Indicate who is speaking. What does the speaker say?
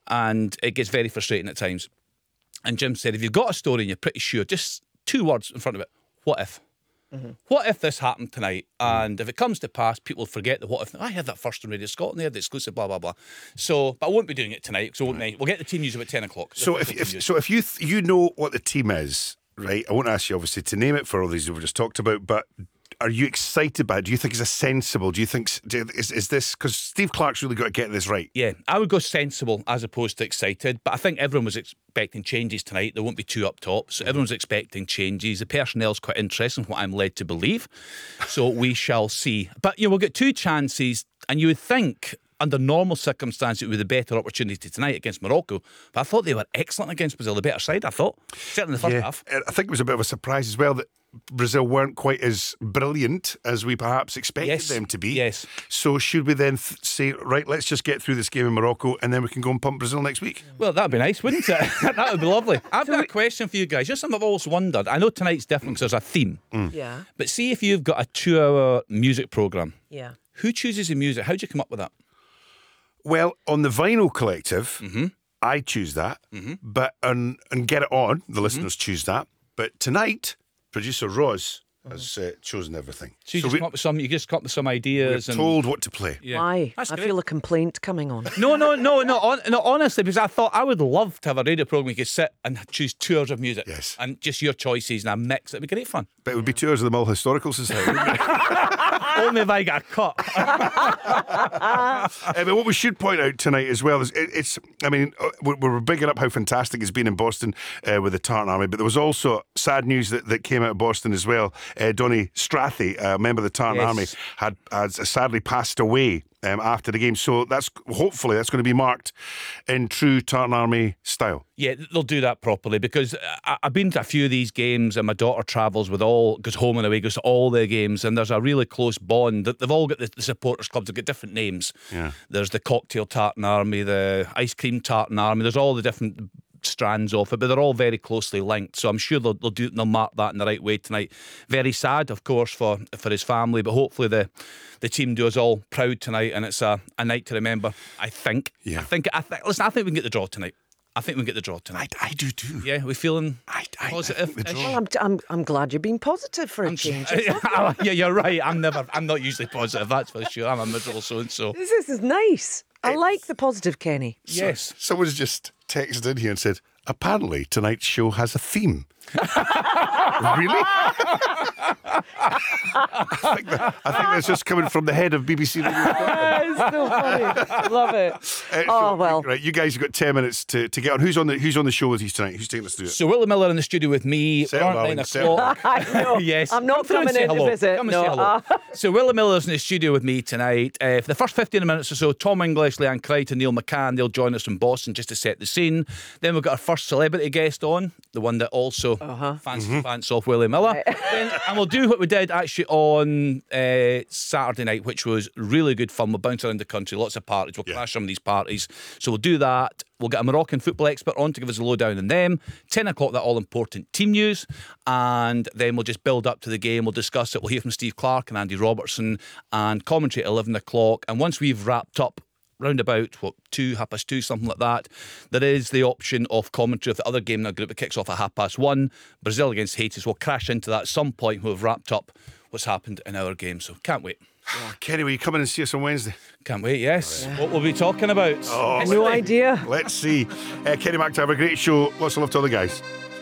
Speaker 1: and it gets very frustrating at times. And Jim said, if you've got a story and you're pretty sure, just 2 words in front of it, what if? What if this happened tonight? And if it comes to pass, people forget the what if. I had that first on Radio Scotland, they had the exclusive, blah, blah, blah. So, but I won't be doing it tonight, so we'll get the team news about 10 o'clock.
Speaker 2: So if you know what the team is, right, I won't ask you obviously to name it for all these we've just talked about, but are you excited by it? Do you think it's a sensible? Do you think is this because Steve Clarke's really got to get this right?
Speaker 1: Yeah, I would go sensible as opposed to excited, but I think everyone was expecting changes tonight. There won't be 2 up top, so everyone's expecting changes. The personnel's quite interesting, what I'm led to believe. So we shall see. But we'll get 2 chances, and you would think under normal circumstances it would be the better opportunity tonight against Morocco. But I thought they were excellent against Brazil, the better side. I thought certainly in the first half.
Speaker 2: I think it was a bit of a surprise as well that Brazil weren't quite as brilliant as we perhaps expected them to be.
Speaker 1: Yes.
Speaker 2: So should we then say, right, let's just get through this game in Morocco and then we can go and pump Brazil next week?
Speaker 1: Well, that'd be nice, wouldn't it? That would be lovely. I've got a question for you guys. Just something I've always wondered. I know tonight's different because there's a theme.
Speaker 3: Yeah.
Speaker 1: But see if you've got a 2-hour music programme.
Speaker 3: Yeah.
Speaker 1: Who chooses the music? How do you come up with that?
Speaker 2: Well, on the Vinyl Collective, I choose that. But and Get It On, the listeners choose that. But tonight, producer Roz has chosen everything.
Speaker 1: So you just come up with some ideas.
Speaker 2: We're told what to play.
Speaker 1: Yeah.
Speaker 3: Why?
Speaker 1: That's
Speaker 3: I
Speaker 1: great.
Speaker 3: feel a complaint coming on.
Speaker 1: No, honestly, because I thought I would love to have a radio programme where you could sit and choose 2 hours of music.
Speaker 2: Yes.
Speaker 1: And just your choices and a mix. It'd be great fun.
Speaker 2: But it would be 2 hours of the Mull Historical Society, wouldn't it?
Speaker 1: Only if I get a cut.
Speaker 2: But what we should point out tonight as well is we're bigging up how fantastic it's been in Boston with the Tartan Army, but there was also sad news that came out of Boston as well. Donny Strathy, a member of the Tartan Army, had sadly passed away after the game. So hopefully that's going to be marked in true Tartan Army style.
Speaker 1: Yeah, they'll do that properly because I've been to a few of these games and my daughter travels goes home and away, goes to all their games, and there's a really close bond. They've all got the supporters clubs, they've got different names. Yeah. There's the Cocktail Tartan Army, the Ice Cream Tartan Army, there's all the different strands of it, but they're all very closely linked, so I'm sure they'll mark that in the right way tonight. Very sad, of course, for his family, but hopefully the team do us all proud tonight, and it's a night to remember. I think. Yeah. Listen, I think we can get the draw tonight. I
Speaker 2: I do too.
Speaker 1: Yeah, we're feeling positive.
Speaker 3: Well, I'm glad you're being positive for a change.
Speaker 1: Yeah, you're right. I'm not usually positive. That's for sure. I'm a miserable so.
Speaker 3: This is nice. I like the positive, Kenny.
Speaker 1: Yes.
Speaker 2: Someone's just texted in here and said, apparently tonight's show has a theme. Really? I think that's just coming from the head of BBC Radio.
Speaker 3: It's so funny. Love it. Well.
Speaker 2: Right, you guys have got 10 minutes to get on. Who's on the show with you tonight? Who's taking us through it?
Speaker 1: So Willie Miller in the studio with me.
Speaker 2: Settle,
Speaker 1: We're
Speaker 2: darling,
Speaker 1: 9 o'clock.
Speaker 3: I know.
Speaker 1: Yes.
Speaker 3: I'm not
Speaker 1: Come
Speaker 3: coming in to visit.
Speaker 1: Come and say hello. So Willie Miller's in the studio with me tonight. For the first 15 minutes or so, Tom English, Leanne Crichton, Neil McCann, they'll join us from Boston just to set the scene. Then we've got our first celebrity guest on, the one that also fans off Willie Miller. And we'll do what we did actually on Saturday night, which was really good fun. We'll bounce around the country, lots of parties. We'll crash some of these parties. So we'll do that. We'll get a Moroccan football expert on to give us a lowdown on them. 10 o'clock, that all-important team news. And then we'll just build up to the game. We'll discuss it. We'll hear from Steve Clarke and Andy Robertson and commentary at 11 o'clock. And once we've wrapped up, round about, 2:30, something like that, there is the option of commentary of the other game in our group. It kicks off at 1:30. Brazil against Haiti. So we'll crash into that at some point when we've wrapped up what's happened in our game. So can't wait.
Speaker 2: Kenny, will you come in and see us on Wednesday?
Speaker 1: Can't wait, yes. What we'll be talking about.
Speaker 3: No idea.
Speaker 2: Let's see. Kenny McTavish, great show. Lots of love to all the guys.